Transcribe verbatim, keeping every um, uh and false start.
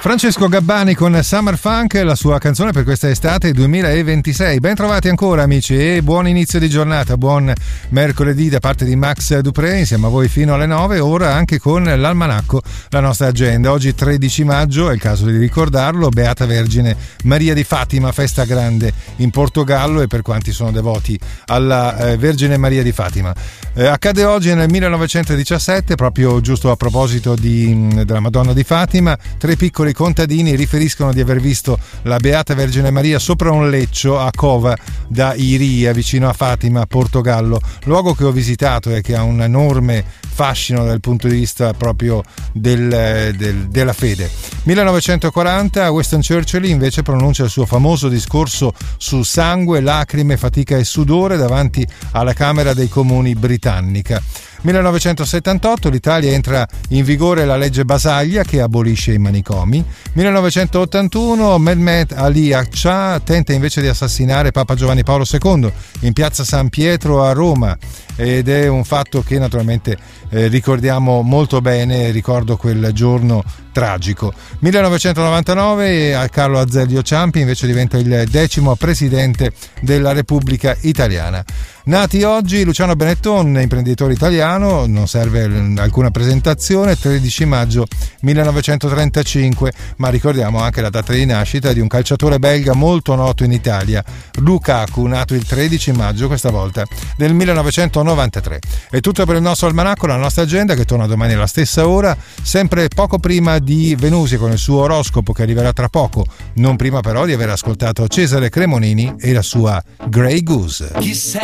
Francesco Gabbani con Summer Funk, la sua canzone per questa estate duemilaventisei. Ben trovati ancora amici e buon inizio di giornata, buon mercoledì da parte di Max Dupré, insieme a voi fino alle nove, ora anche con l'almanacco, la nostra agenda. Oggi tredici maggio, è il caso di ricordarlo, Beata Vergine Maria di Fatima, festa grande in Portogallo e per quanti sono devoti alla eh, Vergine Maria di Fatima. Eh, accade oggi nel millenovecentodiciassette, proprio giusto a proposito di, della Madonna di Fatima, tre piccoli contadini riferiscono di aver visto la Beata Vergine Maria sopra un leccio a Cova da Iria, vicino a Fatima, Portogallo, luogo che ho visitato e che ha un enorme fascino dal punto di vista proprio del, del, della fede. millenovecentoquaranta, Winston Churchill invece pronuncia il suo famoso discorso su sangue, lacrime, fatica e sudore davanti alla Camera dei Comuni britannica. millenovecentosettantotto, l'Italia entra in vigore la legge Basaglia che abolisce i manicomi. millenovecentottantuno, Mehmet Ali Akça tenta invece di assassinare Papa Giovanni Paolo secondo in piazza San Pietro a Roma, ed è un fatto che naturalmente eh, ricordiamo molto bene, ricordo quel giorno tragico. millenovecentonovantanove, Carlo Azeglio Ciampi invece diventa il decimo presidente della Repubblica Italiana. Nati oggi Luciano Benetton, imprenditore italiano, non serve alcuna presentazione, tredici maggio millenovecentotrentacinque, ma ricordiamo anche la data di nascita di un calciatore belga molto noto in Italia, Lukaku, nato il tredici maggio, questa volta del millenovecentonovantatré. È tutto per il nostro almanacco, la nostra agenda che torna domani alla stessa ora, sempre poco prima di Venusia con il suo oroscopo che arriverà tra poco, non prima però di aver ascoltato Cesare Cremonini e la sua Grey Goose. Chi sei?